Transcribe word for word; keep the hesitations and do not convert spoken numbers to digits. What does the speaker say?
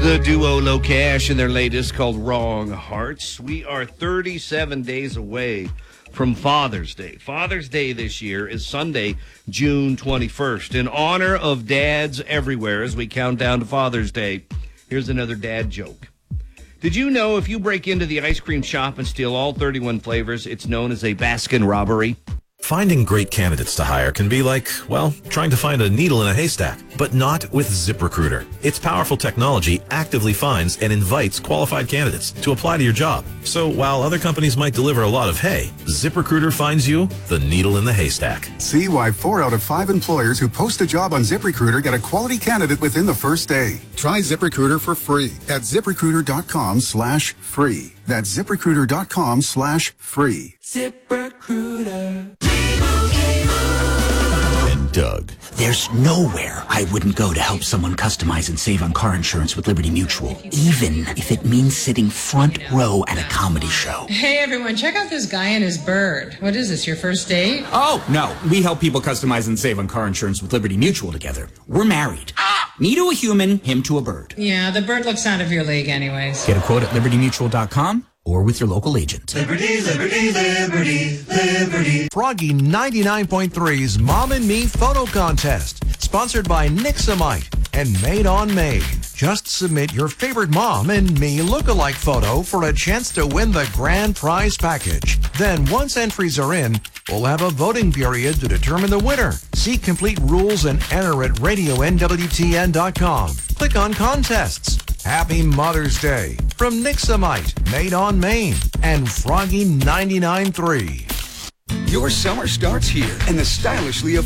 The duo Locash and their latest called Wrong Hearts. We are thirty-seven days away from Father's Day. Father's Day this year is Sunday, June twenty-first. In honor of dads everywhere as we count down to Father's Day, here's another dad joke. Did you know if you break into the ice cream shop and steal all thirty-one flavors, it's known as a Baskin robbery? Finding great candidates to hire can be like, well, trying to find a needle in a haystack, but not with ZipRecruiter. Its powerful technology actively finds and invites qualified candidates to apply to your job. So while other companies might deliver a lot of hay, ZipRecruiter finds you the needle in the haystack. See why four out of five employers who post a job on ZipRecruiter get a quality candidate within the first day. Try ZipRecruiter for free at ZipRecruiter.com slash free. That's ZipRecruiter.com slash free. ZipRecruiter. And Doug. There's nowhere I wouldn't go to help someone customize and save on car insurance with Liberty Mutual, even if it means sitting front row at a comedy show. Hey everyone, check out this guy and his bird. What is this, your first date? Oh, no. We help people customize and save on car insurance with Liberty Mutual together. We're married. Me to a human, him to a bird. Yeah, the bird looks out of your league anyways. Get a quote at liberty mutual dot com or with your local agent. Liberty, liberty, liberty, liberty. Froggy ninety-nine point three's Mom and Me Photo Contest, sponsored by Nixamite and Made on Maine. Just submit your favorite Mom and Me look-alike photo for a chance to win the grand prize package. Then, once entries are in, we'll have a voting period to determine the winner. See complete rules and enter at radio N W T N dot com. Click on Contests. Happy Mother's Day from Nixamite, Made on Maine, and Froggy ninety-nine point three. Your summer starts here, and the stylishly